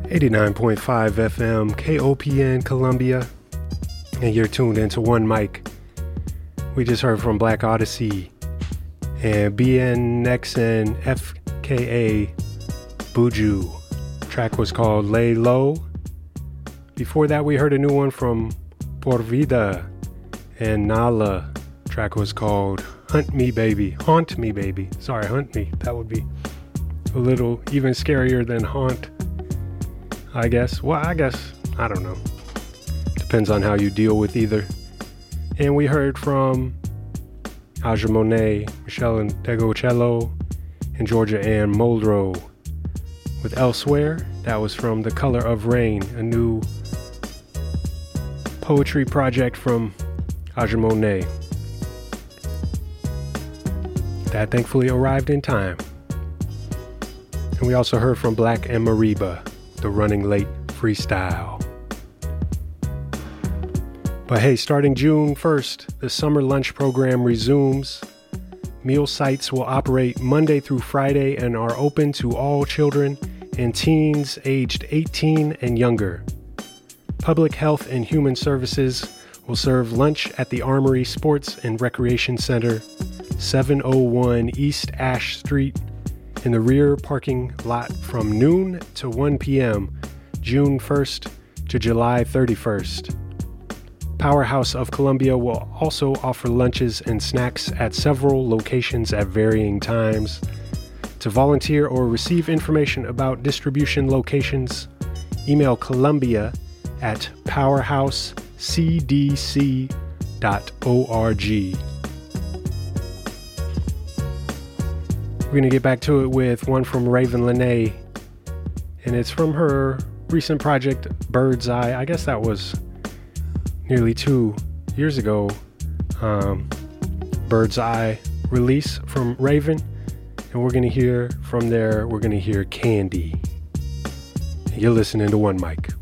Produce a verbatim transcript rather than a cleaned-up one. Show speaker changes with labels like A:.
A: eighty-nine point five F M, K O P N Columbia, and you're tuned into One Mic. We just heard from Black Odyssey and B N X and F K A Buju. Track was called Lay Low. Before that, we heard a new one from Por Vida and Nala. Track was called Hunt Me Baby. Haunt Me Baby. Sorry, Hunt Me. That would be a little even scarier than Haunt, I guess. Well, I guess, I don't know. Depends on how you deal with either. And we heard from Aja Monet, Michelle Degocello, and Georgia Ann Muldrow with Elsewhere. That was from The Color of Rain, a new poetry project from Aja Monet that thankfully arrived in time. And we also heard from Black and Mariba, the Running Late freestyle. But hey, starting June first, the summer lunch program resumes. Meal sites will operate Monday through Friday and are open to all children and teens aged eighteen and younger. Public Health and Human Services will serve lunch at the Armory Sports and Recreation Center, seven oh one East Ash Street, in the rear parking lot from noon to one p.m., June first to July thirty-first. Powerhouse of Columbia will also offer lunches and snacks at several locations at varying times. To volunteer or receive information about distribution locations, email Columbia at powerhouse c d c dot org. We're going to get back to it with one from Raven Lene, and it's from her recent project, Bird's Eye. I guess that was nearly two years ago. Um, Bird's Eye release from Raven, and we're going to hear from there, we're going to hear Candy. And you're listening to One Mic.